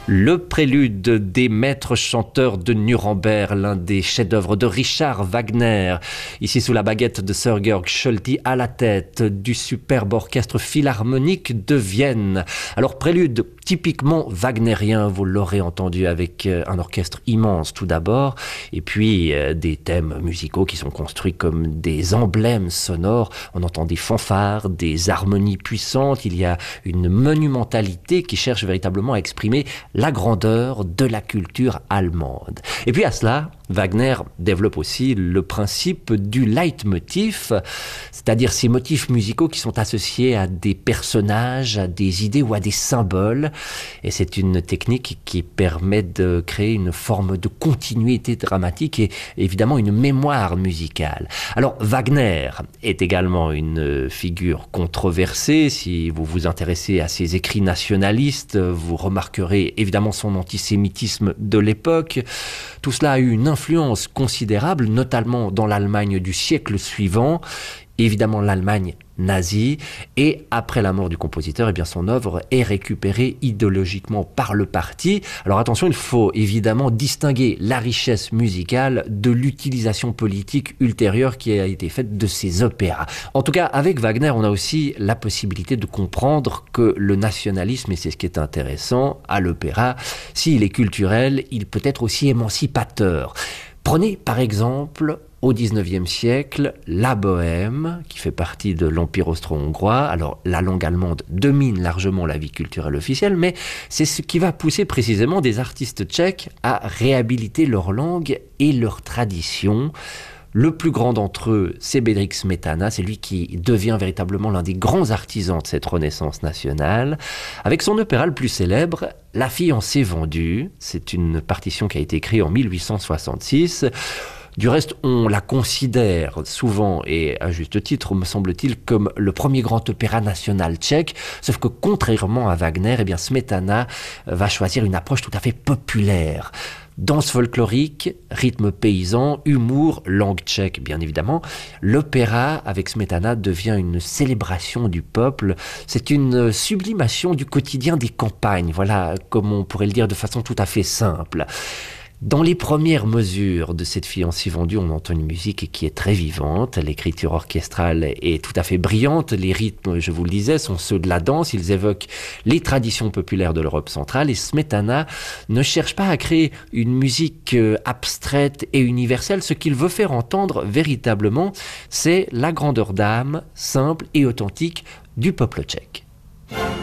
Le prélude des maîtres chanteurs de Nuremberg, l'un des chefs-d'œuvre de Richard Wagner, ici sous la baguette de Sir Georg Scholti à la tête du superbe orchestre philharmonique de Vienne. Alors prélude typiquement wagnérien, vous l'aurez entendu, avec un orchestre immense tout d'abord, et puis des thèmes musicaux qui sont construits comme des emblèmes sonores. On entend des fanfares, des harmonies puissantes, il y a une monumentalité qui cherche véritablement à exprimer la grandeur de la culture allemande. Et puis à cela, Wagner développe aussi le principe du leitmotiv, c'est-à-dire ces motifs musicaux qui sont associés à des personnages, à des idées ou à des symboles. Et c'est une technique qui permet de créer une forme de continuité dramatique et évidemment une mémoire musicale. Alors Wagner est également une figure controversée. Si vous vous intéressez à ses écrits nationalistes, vous remarquerez évidemment son antisémitisme de l'époque. Tout cela a eu une influence considérable, notamment dans l'Allemagne du siècle suivant, évidemment l'Allemagne nazie, et après la mort du compositeur, eh bien son œuvre est récupérée idéologiquement par le parti. Alors attention, il faut évidemment distinguer la richesse musicale de l'utilisation politique ultérieure qui a été faite de ces opéras. En tout cas, avec Wagner, on a aussi la possibilité de comprendre que le nationalisme, et c'est ce qui est intéressant à l'opéra, s'il est culturel, il peut être aussi émancipateur. Prenez par exemple au XIXe siècle la Bohème, qui fait partie de l'Empire austro-hongrois. Alors la langue allemande domine largement la vie culturelle officielle, mais c'est ce qui va pousser précisément des artistes tchèques à réhabiliter leur langue et leur tradition. Le plus grand d'entre eux, c'est Bedřich Smetana, c'est lui qui devient véritablement l'un des grands artisans de cette renaissance nationale. Avec son opéra le plus célèbre, La fiancée vendue, c'est une partition qui a été écrite en 1866. Du reste, on la considère souvent, et à juste titre, me semble-t-il, comme le premier grand opéra national tchèque, sauf que contrairement à Wagner, eh bien Smetana va choisir une approche tout à fait populaire. Danse folklorique, rythme paysan, humour, langue tchèque bien évidemment. L'opéra avec Smetana devient une célébration du peuple. C'est une sublimation du quotidien des campagnes, voilà comme on pourrait le dire de façon tout à fait simple. Dans les premières mesures de cette fiancée vendue, on entend une musique qui est très vivante, l'écriture orchestrale est tout à fait brillante, les rythmes, je vous le disais, sont ceux de la danse, ils évoquent les traditions populaires de l'Europe centrale, et Smetana ne cherche pas à créer une musique abstraite et universelle. Ce qu'il veut faire entendre véritablement, c'est la grandeur d'âme, simple et authentique du peuple tchèque.